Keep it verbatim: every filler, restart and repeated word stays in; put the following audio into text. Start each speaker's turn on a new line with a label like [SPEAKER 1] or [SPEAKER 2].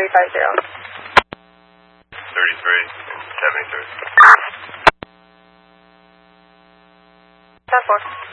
[SPEAKER 1] three five zero.
[SPEAKER 2] thirty-three and seventy-three.
[SPEAKER 1] ten four.